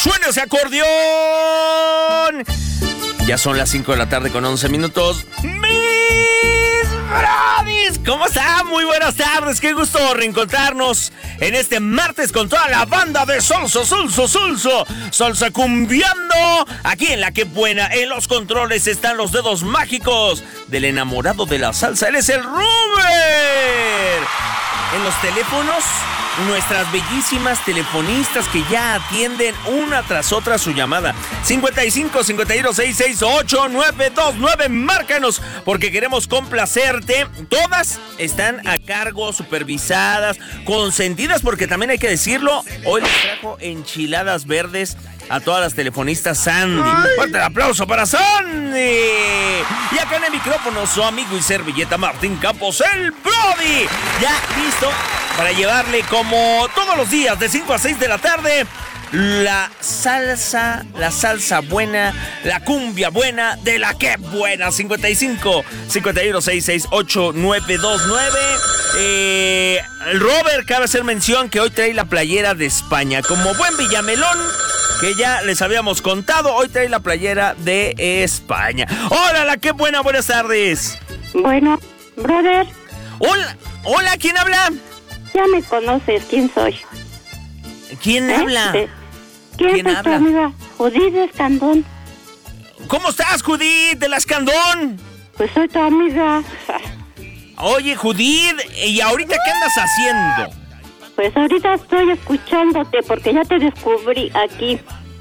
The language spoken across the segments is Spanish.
¡Suena ese acordeón! Ya son las 5 de la tarde con 11 minutos. ¡Mis brodis! ¿Cómo están? Muy buenas tardes. Qué gusto reencontrarnos en este martes con toda la banda de Salsa cumbiando. Aquí en La Que Buena, en los controles están los dedos mágicos del enamorado de la salsa. Él es el Robert. En los teléfonos, nuestras bellísimas telefonistas que ya atienden una tras otra su llamada. 55 51 668 929. Márcanos porque queremos complacerte. Todas están a cargo, supervisadas, consentidas, porque también hay que decirlo. Hoy les trajo enchiladas verdes a todas las telefonistas Sandy. Fuerte el aplauso para Sandy. Y acá en el micrófono su amigo y servilleta Martín Campos, el Brody. Ya listo para llevarle como todos los días de 5 a 6 de la tarde la salsa buena, la cumbia buena de La Que Buena. 55 51 668 929. El Robert cabe hacer mención que hoy trae la playera de España. Como buen villamelón, que ya les habíamos contado, hoy trae la playera de España. ¡Hola, La Que Buena! Buenas tardes. Bueno, brother. Hola, ¿quién habla? Ya me conoces, ¿quién soy? ¿Quién habla? ¿Quién es tu amiga? Judith Escandón. ¿Cómo estás, Judith de la Escandón? Pues soy tu amiga. Oye, Judith, ¿y ahorita qué andas haciendo? Pues ahorita estoy escuchándote porque ya te descubrí aquí.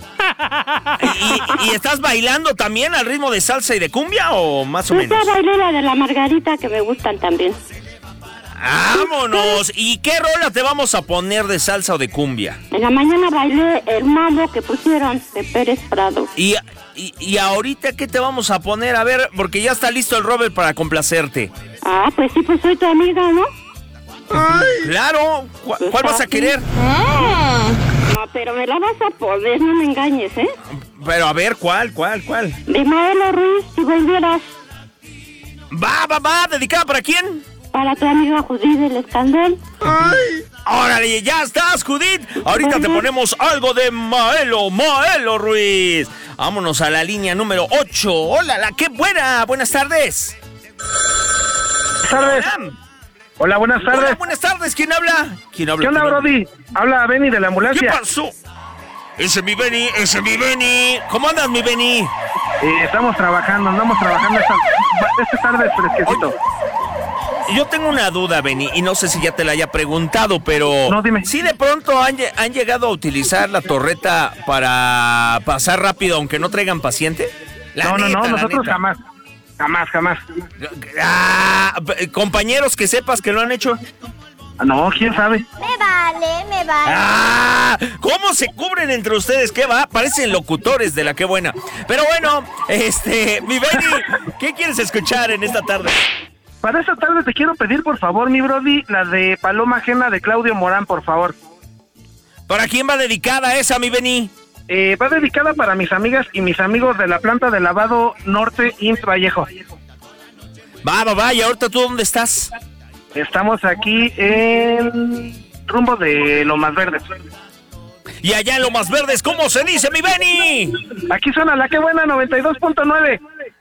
¿Y estás bailando también al ritmo de salsa y de cumbia o más o pues menos? Ya bailé la de la Margarita que me gustan también. ¡Vámonos! ¿Y qué rola te vamos a poner de salsa o de cumbia? En la mañana bailé El Malo que pusieron de Pérez Prado. ¿Y ahorita qué te vamos a poner? A ver, porque ya está listo el Robert para complacerte. Pues sí, pues soy tu amiga, ¿no? Ay. Claro. ¿Cuál vas a querer? No, pero me la vas a poner, no me engañes, ¿eh? Pero a ver, ¿cuál? De Maelo Ruiz, si volvieras. Va, ¿dedicada para quién? Para tu amiga Judith del Escandón. ¡Ay! ¡Órale, ya estás, Judith! Ahorita te ponemos algo de Maelo Ruiz. Vámonos a la línea número 8. Hola, La Que Buena. Buenas tardes. Buenas tardes. Hola, buenas tardes. Hola, buenas tardes. ¿Quién habla? ¿Qué onda, Brody? Habla Benny de la ambulancia. ¿Qué pasó? Ese es mi Benny. ¿Cómo andas, mi Benny? Andamos trabajando esta tarde fresquecito. Oye, yo tengo una duda, Benny, y no sé si ya te la haya preguntado, pero... No, dime. ¿Sí de pronto han llegado a utilizar la torreta para pasar rápido aunque no traigan paciente? No, nosotros jamás. ¿Compañeros que sepas que lo han hecho? No, ¿quién sabe? Me vale. ¿Cómo se cubren entre ustedes? ¿Qué va? Parecen locutores de La Que Buena. Pero bueno, mi Benny, ¿qué quieres escuchar en esta tarde? Para esta tarde te quiero pedir, por favor, mi Brody, la de Paloma Ajena de Claudio Morán, por favor. ¿Para quién va dedicada esa, mi Benny? Va dedicada para mis amigas y mis amigos de la planta de lavado Norte IMSS Vallejo. Va, ¿y ahorita tú dónde estás? Estamos aquí en rumbo de Lomas Verdes. Y allá en Lomas Verdes, ¿cómo se dice, mi Benny? Aquí suena La Que Buena 92.9.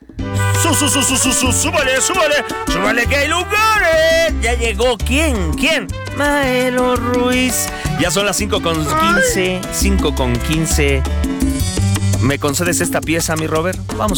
Súbale que hay lugares. Ya llegó, ¿quién? Maelo Ruiz. Ya son las 5:15. ¿Me concedes esta pieza, mi Robert? Vamos